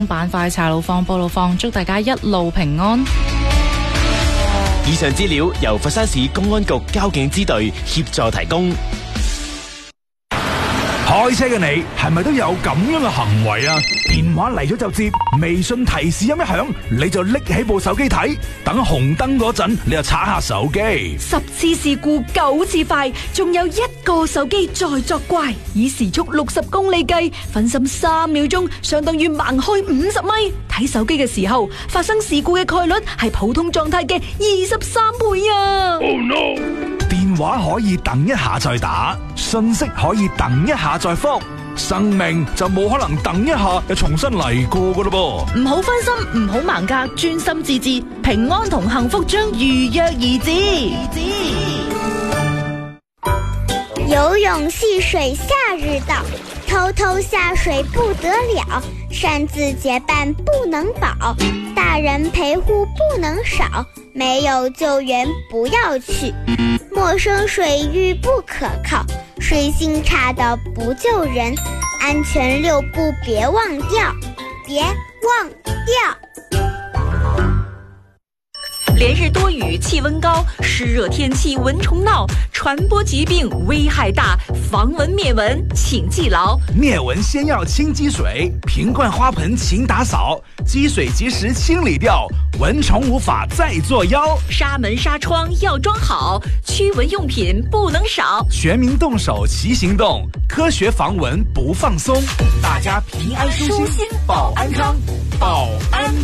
板塊茶路放報路放，祝大家一路平安。 以上資料由佛山市公安局交警支隊協助提供。 開車嘅你係咪都有咁樣嘅行為啊？電話嚟咗就接，微信提示音一響，你就拎起部手機睇，等紅燈嗰陣你就刷下手機。 10次事故9次快，仲有1個手機在作怪。以時速60公里計，分心3秒鐘，相當於盲開50米。睇手機嘅時候，發生事故嘅概率係普通狀態嘅23倍啊！ Oh no！ 電話可以等一下再打，信息可以等一下再覆，生命就冇可能等一下又重新嚟過噶咯噃。 唔好分心，唔好盲格，專心致志，平安同幸福將如約而至。 游泳戏水夏日到，偷偷下水不得了，擅自结伴不能保，大人陪护不能少，没有救援不要去，陌生水域不可靠，水性差的不救人，安全6步别忘掉，别忘掉。 连日多雨，气温高，湿热天气蚊虫闹，传播疾病危害大，防蚊灭蚊请记牢。 灭蚊先要清积水，瓶罐花盆勤打扫，积水及时清理掉，蚊虫无法再作妖。 纱门纱窗要装好，驱蚊用品不能少。 全民动手齐行动，科学防蚊不放松，大家平安舒心，保安康，保安。